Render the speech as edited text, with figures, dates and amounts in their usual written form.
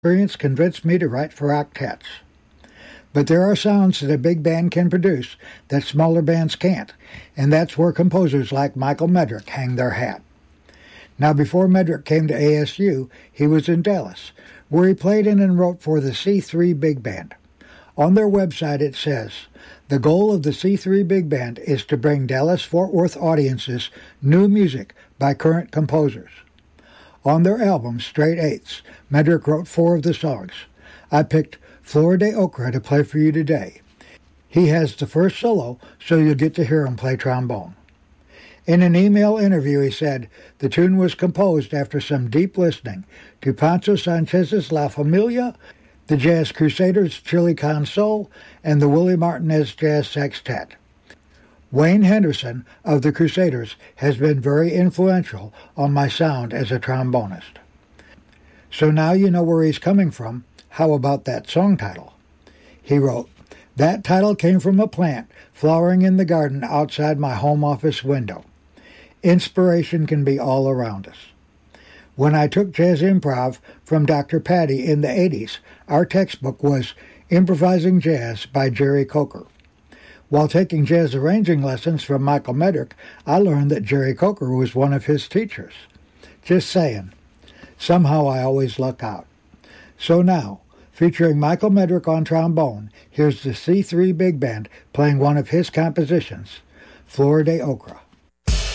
experience convinced me to write for octets. But there are sounds that a big band can produce that smaller bands can't, and that's where composers like Michael Medrick hang their hat. Now, before Medrick came to ASU, he was in Dallas, where he played in and wrote for the C3 Big Band. On their website it says, "The goal of the C3 Big Band is to bring Dallas-Fort Worth audiences new music by current composers." On their album, Straight Eighths, Medrick wrote 4 of the songs. I picked Flor de Ochre to play for you today. He has the first solo, so you'll get to hear him play trombone. In an email interview, he said, the tune was composed after some deep listening to Pancho Sanchez's La Familia, the Jazz Crusaders' Chili Con Sol, and the Willie Martinez Jazz Sextet. Wayne Henderson of the Crusaders has been very influential on my sound as a trombonist. So now you know where he's coming from. How about that song title? He wrote, "That title came from a plant flowering in the garden outside my home office window. Inspiration can be all around us. When I took jazz improv from Dr. Patty in the 80s, our textbook was Improvising Jazz by Jerry Coker. While taking jazz arranging lessons from Michael Medrick, I learned that Jerry Coker was one of his teachers. Just saying. Somehow I always luck out. So now, featuring Michael Medrick on trombone, here's the C3 Big Band playing one of his compositions, Flor de Ochre."